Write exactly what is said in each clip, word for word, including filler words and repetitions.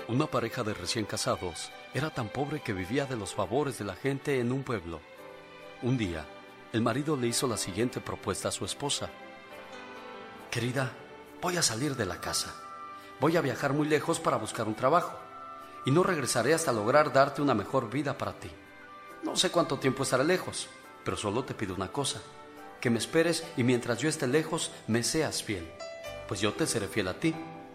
Una pareja de recién casados era tan pobre que vivía de los favores de la gente en un pueblo. Un día, el marido le hizo la siguiente propuesta a su esposa. Querida, voy a salir de la casa. Voy a viajar muy lejos para buscar un trabajo. Y no regresaré hasta lograr darte una mejor vida para ti. No sé cuánto tiempo estaré lejos, pero solo te pido una cosa. Que me esperes y mientras yo esté lejos, me seas fiel. Pues yo te seré fiel a ti.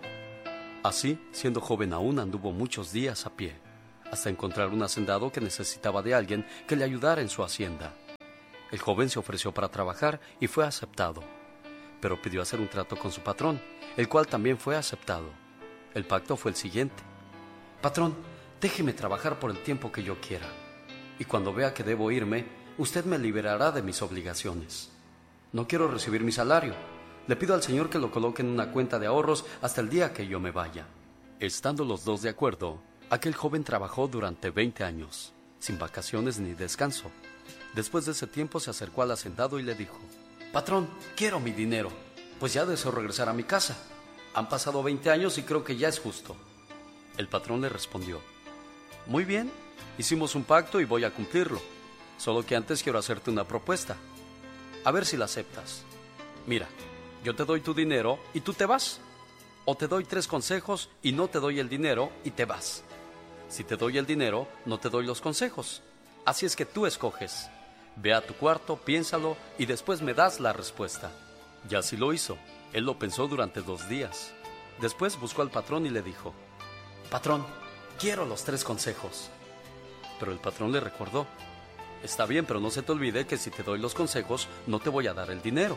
Así, siendo joven aún, anduvo muchos días a pie, hasta encontrar un hacendado que necesitaba de alguien que le ayudara en su hacienda. El joven se ofreció para trabajar y fue aceptado, pero pidió hacer un trato con su patrón, el cual también fue aceptado. El pacto fue el siguiente. Patrón, déjeme trabajar por el tiempo que yo quiera, y cuando vea que debo irme, usted me liberará de mis obligaciones. No quiero recibir mi salario. Le pido al Señor que lo coloque en una cuenta de ahorros hasta el día que yo me vaya. Estando los dos de acuerdo, aquel joven trabajó durante veinte años, sin vacaciones ni descanso. Después de ese tiempo se acercó al hacendado y le dijo: Patrón, quiero mi dinero, pues ya deseo regresar a mi casa. Han pasado veinte años y creo que ya es justo. El patrón le respondió: Muy bien, hicimos un pacto y voy a cumplirlo. Solo que antes quiero hacerte una propuesta. A ver si la aceptas. Mira, yo te doy tu dinero y tú te vas. O te doy tres consejos y no te doy el dinero y te vas. Si te doy el dinero, no te doy los consejos. Así es que tú escoges. Ve a tu cuarto, piénsalo y después me das la respuesta. Y así lo hizo. Él lo pensó durante dos días. Después buscó al patrón y le dijo: Patrón, quiero los tres consejos. Pero el patrón le recordó: Está bien, pero no se te olvide que si te doy los consejos, no te voy a dar el dinero.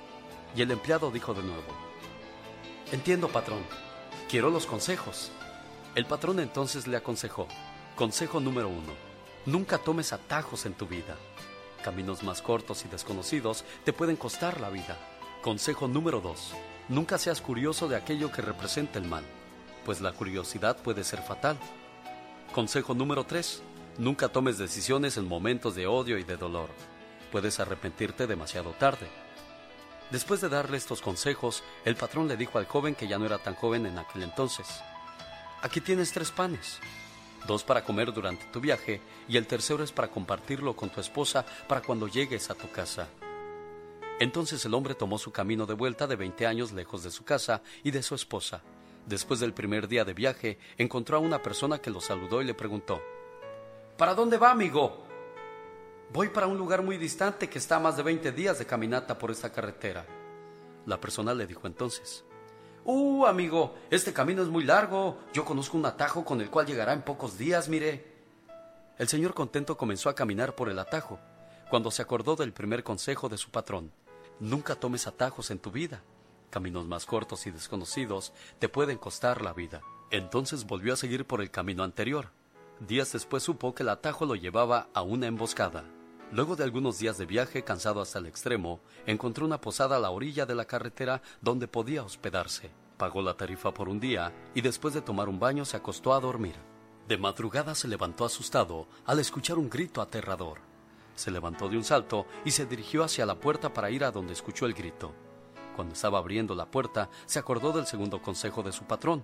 Y el empleado dijo de nuevo: Entiendo, patrón. Quiero los consejos. El patrón entonces le aconsejó: Consejo número uno. Nunca tomes atajos en tu vida. Caminos más cortos y desconocidos te pueden costar la vida. Consejo número dos. Nunca seas curioso de aquello que representa el mal, pues la curiosidad puede ser fatal. Consejo número tres. Nunca tomes decisiones en momentos de odio y de dolor. Puedes arrepentirte demasiado tarde. Después de darle estos consejos, el patrón le dijo al joven, que ya no era tan joven en aquel entonces: Aquí tienes tres panes, dos para comer durante tu viaje y el tercero es para compartirlo con tu esposa para cuando llegues a tu casa. Entonces el hombre tomó su camino de vuelta de veinte años lejos de su casa y de su esposa. Después del primer día de viaje, encontró a una persona que lo saludó y le preguntó: ¿Para dónde va, amigo? Voy para un lugar muy distante que está a más de veinte días de caminata por esta carretera. La persona le dijo entonces: Uh, amigo, este camino es muy largo. Yo conozco un atajo con el cual llegará en pocos días, mire. El señor contento comenzó a caminar por el atajo, cuando se acordó del primer consejo de su patrón: Nunca tomes atajos en tu vida. Caminos más cortos y desconocidos te pueden costar la vida. Entonces volvió a seguir por el camino anterior. Días después supo que el atajo lo llevaba a una emboscada. Luego de algunos días de viaje, cansado hasta el extremo, encontró una posada a la orilla de la carretera donde podía hospedarse. Pagó la tarifa por un día y después de tomar un baño se acostó a dormir. De madrugada se levantó asustado al escuchar un grito aterrador. Se levantó de un salto y se dirigió hacia la puerta para ir a donde escuchó el grito. Cuando estaba abriendo la puerta, se acordó del segundo consejo de su patrón: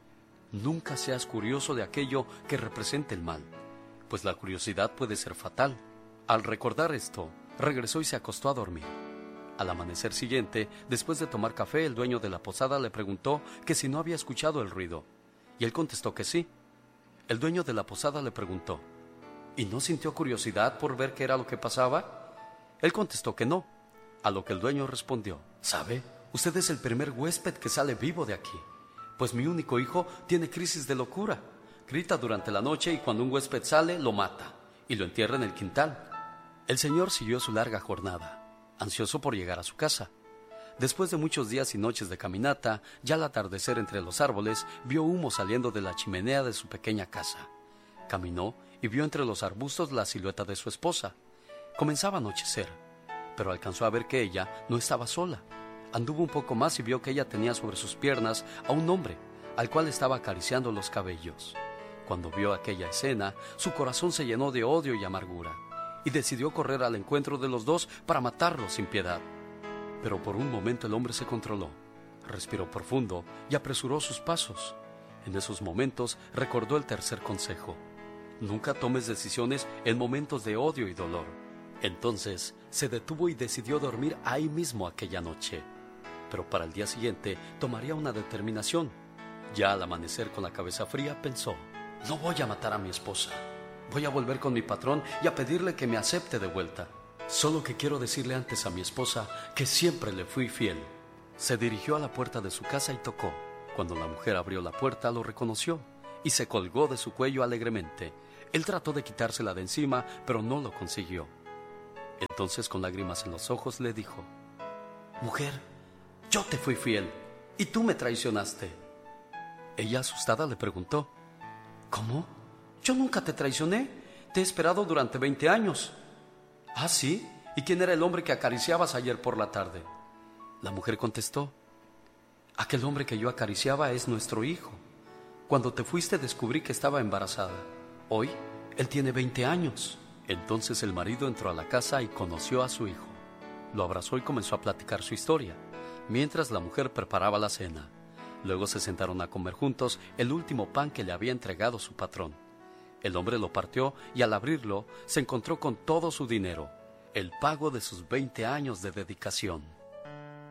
Nunca seas curioso de aquello que represente el mal, pues la curiosidad puede ser fatal. Al recordar esto, regresó y se acostó a dormir. Al amanecer siguiente, después de tomar café, el dueño de la posada le preguntó que si no había escuchado el ruido, y él contestó que sí. El dueño de la posada le preguntó: ¿Y no sintió curiosidad por ver qué era lo que pasaba? Él contestó que no, a lo que el dueño respondió: ¿Sabe? Usted es el primer huésped que sale vivo de aquí, pues mi único hijo tiene crisis de locura. Grita durante la noche y cuando un huésped sale, lo mata y lo entierra en el quintal. El señor siguió su larga jornada, ansioso por llegar a su casa. Después de muchos días y noches de caminata, ya al atardecer entre los árboles, vio humo saliendo de la chimenea de su pequeña casa. Caminó y vio entre los arbustos la silueta de su esposa. Comenzaba a anochecer, pero alcanzó a ver que ella no estaba sola. Anduvo un poco más y vio que ella tenía sobre sus piernas a un hombre, al cual estaba acariciando los cabellos. Cuando vio aquella escena, su corazón se llenó de odio y amargura, y decidió correr al encuentro de los dos para matarlos sin piedad. Pero por un momento el hombre se controló, respiró profundo y apresuró sus pasos. En esos momentos recordó el tercer consejo: nunca tomes decisiones en momentos de odio y dolor. Entonces se detuvo y decidió dormir ahí mismo aquella noche. Pero para el día siguiente tomaría una determinación. Ya al amanecer con la cabeza fría pensó: no voy a matar a mi esposa. Voy a volver con mi patrón y a pedirle que me acepte de vuelta. Solo que quiero decirle antes a mi esposa que siempre le fui fiel. Se dirigió a la puerta de su casa y tocó. Cuando la mujer abrió la puerta, lo reconoció y se colgó de su cuello alegremente. Él trató de quitársela de encima, pero no lo consiguió. Entonces, con lágrimas en los ojos, le dijo: mujer, yo te fui fiel y tú me traicionaste. Ella, asustada, le preguntó: ¿cómo? Yo nunca te traicioné. Te he esperado durante veinte años. ¿Ah, sí? ¿Y quién era el hombre que acariciabas ayer por la tarde? La mujer contestó: aquel hombre que yo acariciaba es nuestro hijo. Cuando te fuiste descubrí que estaba embarazada. Hoy, él tiene veinte años. Entonces el marido entró a la casa y conoció a su hijo. Lo abrazó y comenzó a platicar su historia, mientras la mujer preparaba la cena. Luego se sentaron a comer juntos el último pan que le había entregado su patrón. El hombre lo partió y al abrirlo se encontró con todo su dinero, el pago de sus veinte años de dedicación.